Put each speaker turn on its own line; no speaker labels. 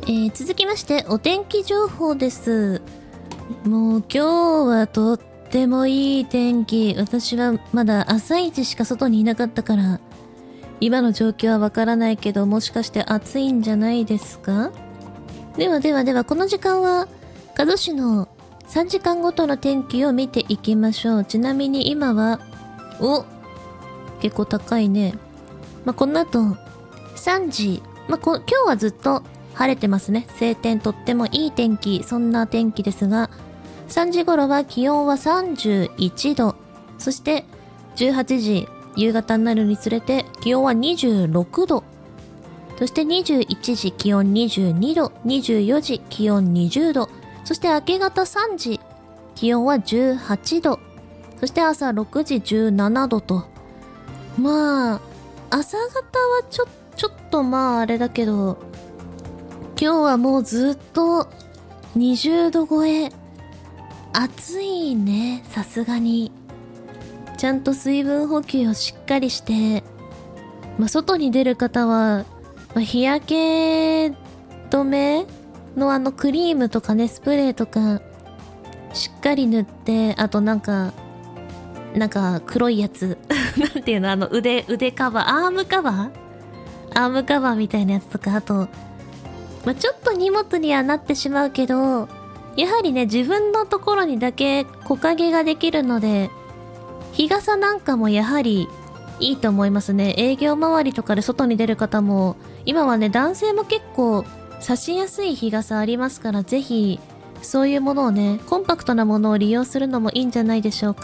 続きましてお天気情報です。もう今日はとってもいい天気。私はまだ朝一しか外にいなかったから今の状況はわからないけど、もしかして暑いんじゃないですか。ではこの時間は加須市の3時間ごとの天気を見ていきましょう。ちなみに今は結構高いね。この後3時、今日はずっと晴れてますね。晴天、とってもいい天気、そんな天気ですが、3時頃は気温は31度、そして18時、夕方になるにつれて気温は26度、そして21時気温22度、24時気温20度、そして明け方3時気温は18度、そして朝6時17度と、朝方はちょっとあれだけど、今日はもうずっと20度超え。暑いね、さすがに。ちゃんと水分補給をしっかりして、外に出る方は、日焼け止めのクリームとかね、スプレーとか、しっかり塗って、あとなんか黒いやつ。なんていうの、腕カバー、アームカバーみたいなやつとか、あと、ちょっと荷物にはなってしまうけど、やはりね、自分のところにだけ木陰ができるので、日傘なんかもやはりいいと思いますね。営業周りとかで外に出る方も、今はね、男性も結構差しやすい日傘ありますから、ぜひ、そういうものをね、コンパクトなものを利用するのもいいんじゃないでしょうか。